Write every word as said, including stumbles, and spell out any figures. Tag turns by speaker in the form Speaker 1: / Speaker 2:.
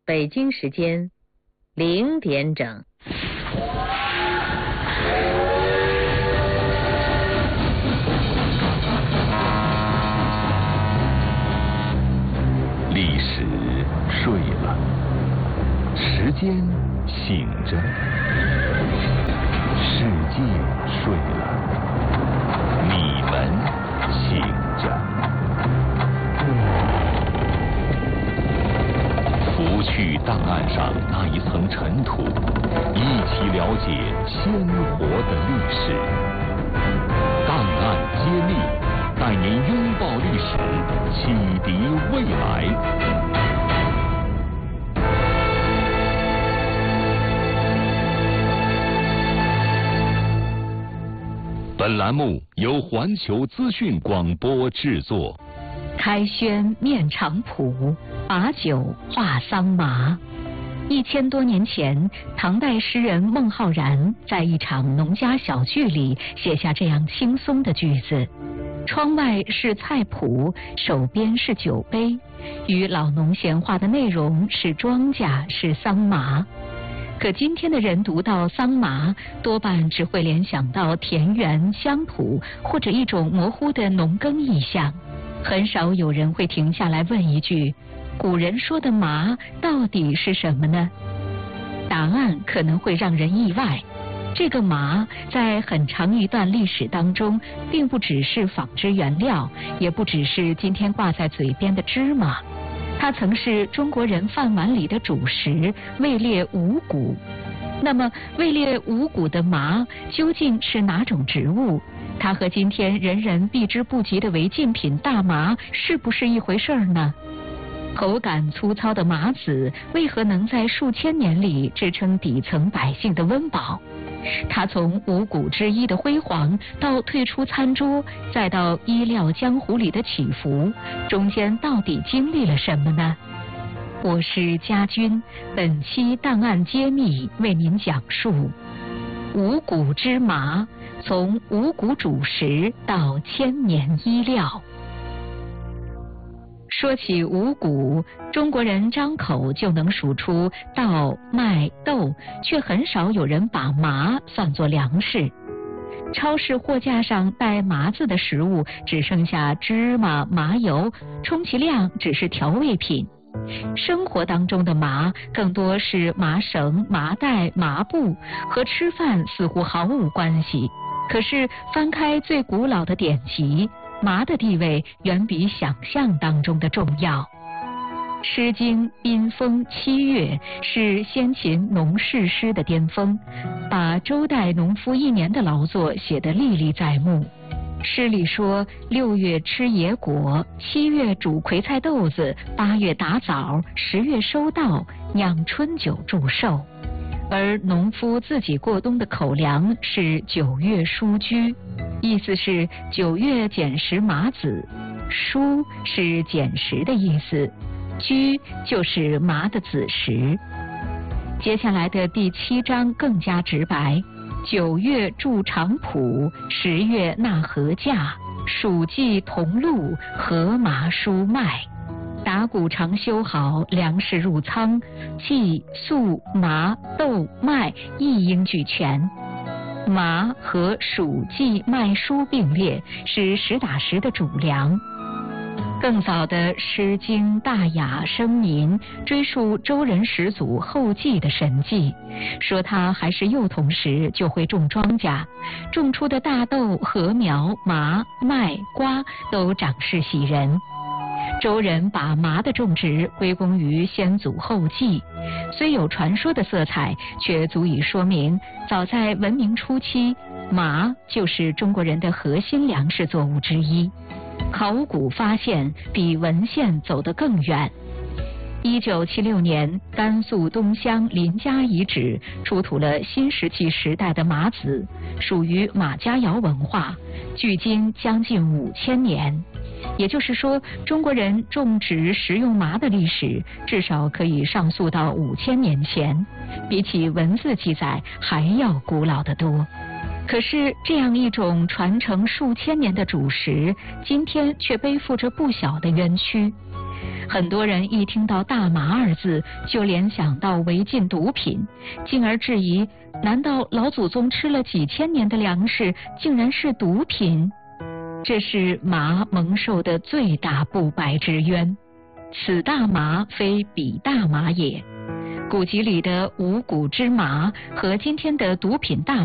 Speaker 1: 北京时间零点整。
Speaker 2: 历史睡了，时间醒着，世界睡了，你们醒着。拂去档案上那一层尘土，一起了解鲜活的历史。档案揭秘，带您拥抱历史，启迪未来。本栏目由环球资讯广播制作。
Speaker 3: 开轩面场圃，把酒话桑麻。一千多年前，唐代诗人孟浩然在一场农家小聚里写下这样轻松的句子：窗外是菜圃，手边是酒杯，与老农闲话的内容是庄稼，是桑麻。可今天的人读到桑麻，多半只会联想到田园乡土，或者一种模糊的农耕意象。很少有人会停下来问一句，古人说的麻到底是什么呢？答案可能会让人意外。这个麻在很长一段历史当中，并不只是纺织原料，也不只是今天挂在嘴边的芝麻，它曾是中国人饭碗里的主食，位列五谷。那么位列五谷的麻究竟是哪种植物？它和今天人人避之不及的违禁品大麻是不是一回事儿呢？口感粗糙的麻籽为何能在数千年里支撑底层百姓的温饱？它从五谷之一的辉煌到退出餐桌，再到衣料江湖里的起伏，中间到底经历了什么呢？我是家军，本期档案揭秘为您讲述五谷之麻，从五谷主食到千年衣料。说起五谷，中国人张口就能数出稻、麦、豆，却很少有人把麻算作粮食。超市货架上带麻字的食物只剩下芝麻、麻油，充其量只是调味品。生活当中的麻更多是麻绳、麻袋、麻布，和吃饭似乎毫无关系。可是翻开最古老的典籍，麻的地位远比想象当中的重要。《诗经·宾风·七月》是先秦农事诗的巅峰，把周代农夫一年的劳作写得历历在目。诗里说，六月吃野果，七月煮葵菜豆子，八月打枣，十月收稻，酿春酒祝寿。而农夫自己过冬的口粮是九月蔬稷，意思是九月捡拾麻籽，蔬是捡拾的意思，稷就是麻的子时。接下来的第七章更加直白，九月筑场圃，十月纳禾稼，黍稷同露，禾麻菽麦。打谷常修好，粮食入仓，稷、粟、麻、豆、麦一应俱全。麻和黍、稷、麦、菽并列，是实打实的主粮。更早的《诗经》《大雅》《生民》追溯周人始祖后稷的神迹，说他还是幼童时就会种庄稼，种出的大豆、禾苗、麻、麦、瓜都长势喜人。周人把麻的种植归功于先祖后稷，虽有传说的色彩，却足以说明早在文明初期，麻就是中国人的核心粮食作物之一。考古发现比文献走得更远。一九七六年，甘肃东乡临嘉遗址出土了新石器时代的麻籽，属于马家窑文化，距今将近五千年。也就是说，中国人种植食用麻的历史至少可以上溯到五千年前，比起文字记载还要古老得多。可是这样一种传承数千年的主食，今天却背负着不小的冤屈。 很多人一听到大麻二字，就联想到违禁毒品，进而质疑：难道老祖宗吃了几千年的粮食，竟然是毒品？这是麻蒙受的最大不白之冤。此大麻非彼大麻也。古籍里的五谷之麻和今天的毒品大麻